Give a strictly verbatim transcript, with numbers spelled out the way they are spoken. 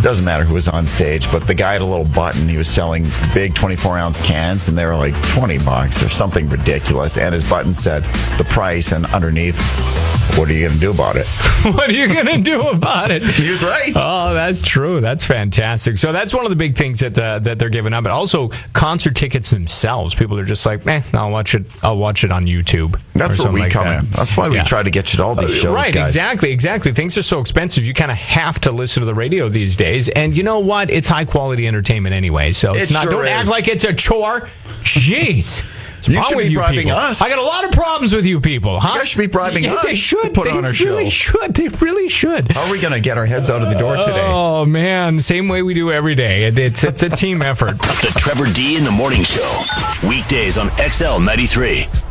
doesn't matter who was on stage, but the guy had a little button. He was selling big twenty-four ounce cans, and they were like twenty bucks or something ridiculous. And his button said the price, and underneath, what are you going to do about it? What are you going to do about it? He was right. Oh, that's true. That's fantastic. So that's one of the big things that uh, that they're giving up. But also concert tickets themselves. People are just like, eh, I'll watch it. I'll watch it on YouTube. That's where we like come that. in. That's why we Yeah. try to get you to all these shows, Right, guys. exactly, exactly. Things are so expensive, you kind of have to listen to the radio these days. And you know what? It's high quality entertainment anyway. So it's It not. sure Don't is. act like it's a chore. Jeez. What's You wrong should with be you bribing people? us. I got a lot of problems with you people, huh? You guys should be bribing Yeah, us They should to put they on our really show. should. They really should. How are we going to get our heads out of the door today? Oh man, same way we do every day. It- It's it's a team effort. The Trevor D in the Morning Show. Weekdays on X L ninety-three.